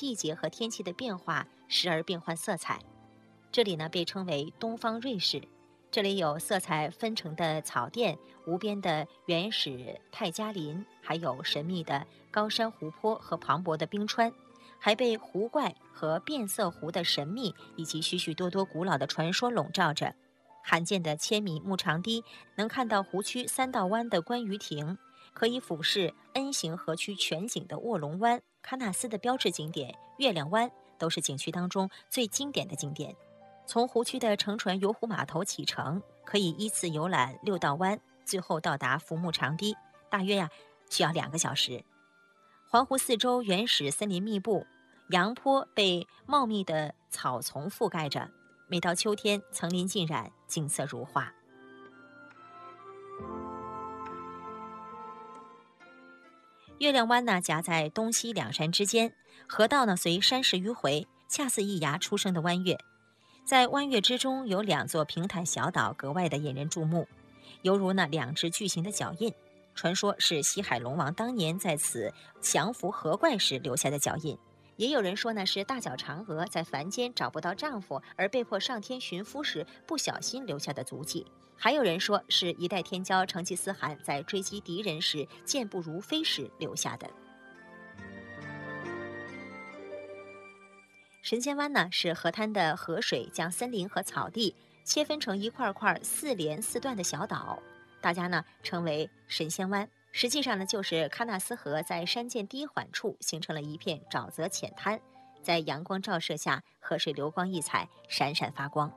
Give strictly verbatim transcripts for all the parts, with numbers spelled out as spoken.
季节和天气的变化，时而变换色彩。这里呢被称为东方瑞士，这里有色彩纷呈的草甸、无边的原始泰加林，还有神秘的高山湖泊和磅礴的冰川，还被湖怪和变色湖的神秘以及许许多多古老的传说笼罩着。罕见的千米牧场堤，能看到湖区三道湾的观鱼亭，可以俯视 N 型河区全景的卧龙湾，喀纳斯的标志景点月亮湾都是景区当中最经典的景点。从湖区的乘船游湖码头启程，可以依次游览六道湾，最后到达浮木长堤，大约呀、需要两个小时。环湖四周原始森林密布，阳坡被茂密的草丛覆盖着，每到秋天层林尽染，景色如画。月亮湾呢夹在东西两山之间，河道呢随山势迂回，恰似一崖出生的弯月。在弯月之中有两座平坦小岛，格外的引人注目，犹如呢两只巨型的脚印。传说是西海龙王当年在此降服河怪时留下的脚印。也有人说呢是大脚嫦娥在凡间找不到丈夫，而被迫上天寻夫时不小心留下的足迹。还有人说是一代天骄成吉思汗在追击敌人时健步如飞时留下的。神仙湾呢是河滩的河水将森林和草地切分成一块块四连四段的小岛，大家呢称为神仙湾。实际上呢，就是喀纳斯河在山涧低缓处形成了一片沼泽浅滩，在阳光照射下，河水流光溢彩，闪闪发光。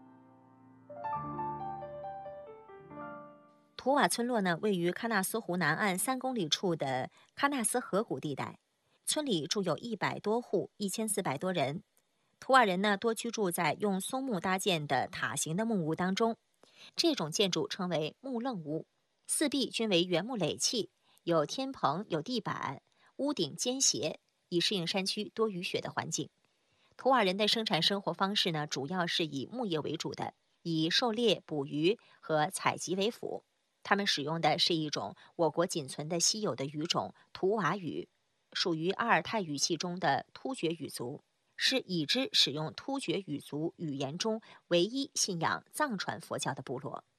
图瓦村落呢，位于喀纳斯湖南岸三公里处的喀纳斯河谷地带，村里住有一百多户，一千四百多人。图瓦人呢，多居住在用松木搭建的塔形的木屋当中，这种建筑称为木楞屋。四壁均为原木垒砌，有天棚，有地板，屋顶尖斜，以适应山区多雨雪的环境。图瓦人的生产生活方式呢，主要是以牧业为主的，以狩猎、捕鱼和采集为辅。他们使用的是一种我国仅存的稀有的语种图瓦语，属于阿尔泰语系中的突厥语族，是已知使用突厥语族语言中唯一信仰藏传佛教的部落。